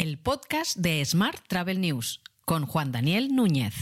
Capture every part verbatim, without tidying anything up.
el podcast de Smart Travel News con Juan Daniel Núñez.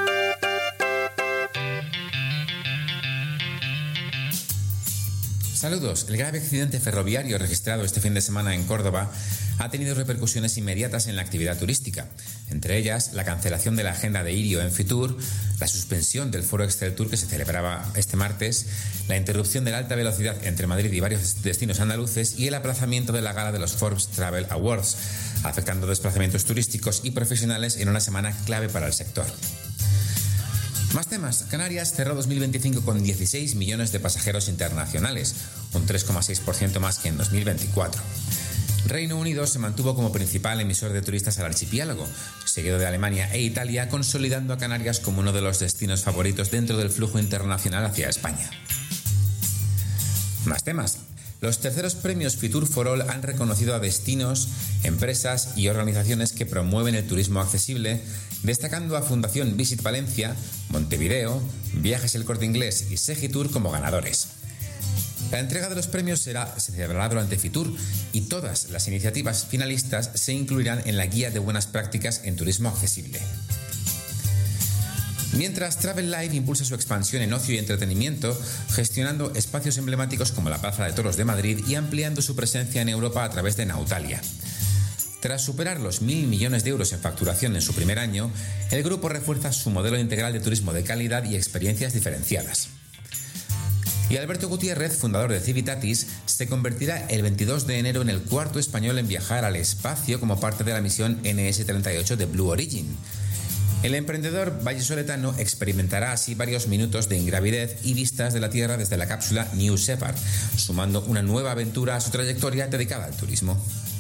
Saludos. El grave accidente ferroviario registrado este fin de semana en Córdoba ha tenido repercusiones inmediatas en la actividad turística, entre ellas la cancelación de la agenda de Irio en Fitur, la suspensión del Foro Exceltour que se celebraba este martes, la interrupción de la alta velocidad entre Madrid y varios destinos andaluces y el aplazamiento de la gala de los Forbes Travel Awards, afectando desplazamientos turísticos y profesionales en una semana clave para el sector. Más temas. Canarias cerró dos mil veinticinco con dieciséis millones de pasajeros internacionales, un tres coma seis por ciento más que en dos mil veinticuatro. Reino Unido se mantuvo como principal emisor de turistas al archipiélago, seguido de Alemania e Italia, consolidando a Canarias como uno de los destinos favoritos dentro del flujo internacional hacia España. Más temas. Los terceros premios Fitur for All han reconocido a destinos, empresas y organizaciones que promueven el turismo accesible, destacando a Fundación Visit Valencia, Montevideo, Viajes El Corte Inglés y Segitur como ganadores. La entrega de los premios será, se celebrará durante Fitur y todas las iniciativas finalistas se incluirán en la guía de buenas prácticas en turismo accesible. Mientras, Travel Life impulsa su expansión en ocio y entretenimiento, gestionando espacios emblemáticos como la Plaza de Toros de Madrid y ampliando su presencia en Europa a través de Nautalia. Tras superar los mil millones de euros en facturación en su primer año, el grupo refuerza su modelo integral de turismo de calidad y experiencias diferenciadas. Y Alberto Gutiérrez, fundador de Civitatis, se convertirá el veintidós de enero en el cuarto español en viajar al espacio como parte de la misión ene ese treinta y ocho de Blue Origin. El emprendedor vallisoletano experimentará así varios minutos de ingravidez y vistas de la Tierra desde la cápsula New Shepard, sumando una nueva aventura a su trayectoria dedicada al turismo.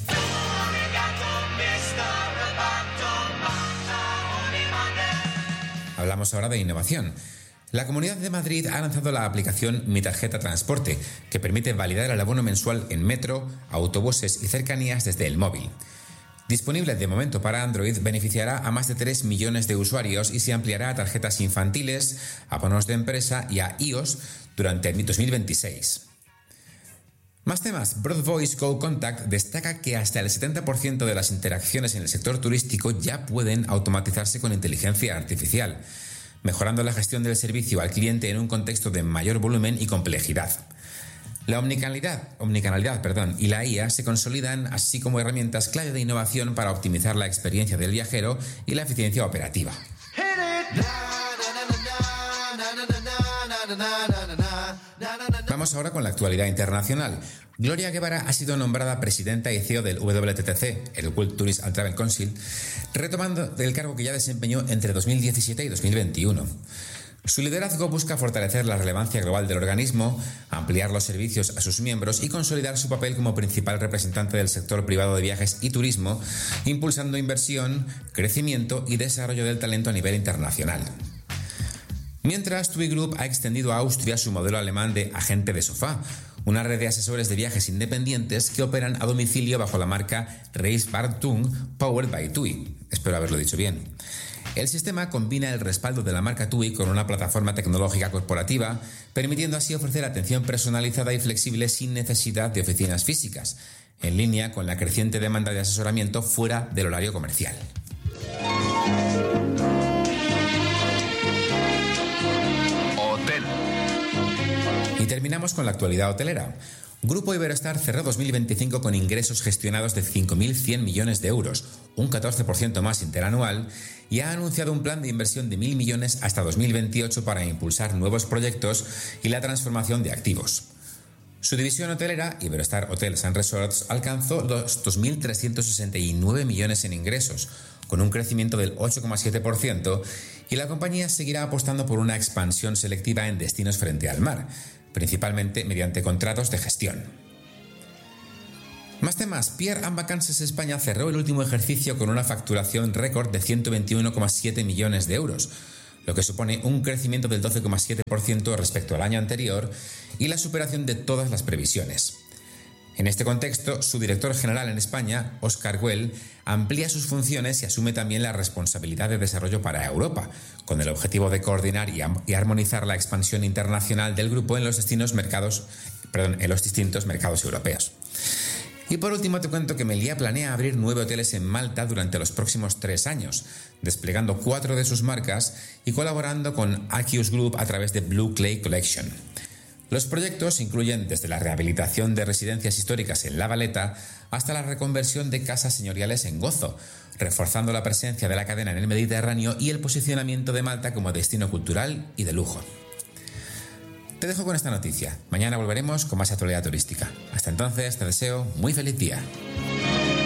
Hablamos ahora de innovación. La Comunidad de Madrid ha lanzado la aplicación Mi Tarjeta Transporte, que permite validar el abono mensual en metro, autobuses y cercanías desde el móvil. Disponible de momento para Android, beneficiará a más de tres millones de usuarios y se ampliará a tarjetas infantiles, abonos de empresa y a iOS durante el dos mil veintiséis. Más temas. Broad Voice Go Contact destaca que hasta el setenta por ciento de las interacciones en el sector turístico ya pueden automatizarse con inteligencia artificial, mejorando la gestión del servicio al cliente en un contexto de mayor volumen y complejidad. La omnicanalidad, omnicanalidad perdón, y la I A se consolidan así como herramientas clave de innovación para optimizar la experiencia del viajero y la eficiencia operativa. Vamos ahora con la actualidad internacional. Gloria Guevara ha sido nombrada presidenta y C E O del W T T C, el World Tourist and Travel Council, retomando el cargo que ya desempeñó entre dos mil diecisiete y dos mil veintiuno. Su liderazgo busca fortalecer la relevancia global del organismo, ampliar los servicios a sus miembros y consolidar su papel como principal representante del sector privado de viajes y turismo, impulsando inversión, crecimiento y desarrollo del talento a nivel internacional. Mientras, TUI Group ha extendido a Austria su modelo alemán de agente de sofá, una red de asesores de viajes independientes que operan a domicilio bajo la marca Reisbartung Powered by TUI. Espero haberlo dicho bien. El sistema combina el respaldo de la marca TUI con una plataforma tecnológica corporativa, permitiendo así ofrecer atención personalizada y flexible sin necesidad de oficinas físicas, en línea con la creciente demanda de asesoramiento fuera del horario comercial. Hotel. Y terminamos con la actualidad hotelera. Grupo Iberostar cerró dos mil veinticinco con ingresos gestionados de cinco mil cien millones de euros, un catorce por ciento más interanual, y ha anunciado un plan de inversión de mil millones hasta dos mil veintiocho para impulsar nuevos proyectos y la transformación de activos. Su división hotelera, Iberostar Hotels and Resorts, alcanzó los dos mil trescientos sesenta y nueve millones en ingresos, con un crecimiento del ocho coma siete por ciento, y la compañía seguirá apostando por una expansión selectiva en destinos frente al mar, principalmente mediante contratos de gestión. Más temas. Pierre and Vacances España cerró el último ejercicio con una facturación récord de ciento veintiuno coma siete millones de euros, lo que supone un crecimiento del doce coma siete por ciento respecto al año anterior y la superación de todas las previsiones. En este contexto, su director general en España, Óscar Güell, amplía sus funciones y asume también la responsabilidad de desarrollo para Europa, con el objetivo de coordinar y, y armonizar la expansión internacional del grupo en los destinos mercados, perdón, en los distintos mercados europeos. Y por último te cuento que Meliá planea abrir nueve hoteles en Malta durante los próximos tres años, desplegando cuatro de sus marcas y colaborando con Aquius Group a través de Blue Clay Collection. Los proyectos incluyen desde la rehabilitación de residencias históricas en La Valeta hasta la reconversión de casas señoriales en Gozo, reforzando la presencia de la cadena en el Mediterráneo y el posicionamiento de Malta como destino cultural y de lujo. Te dejo con esta noticia. Mañana volveremos con más actualidad turística. Hasta entonces te deseo muy feliz día.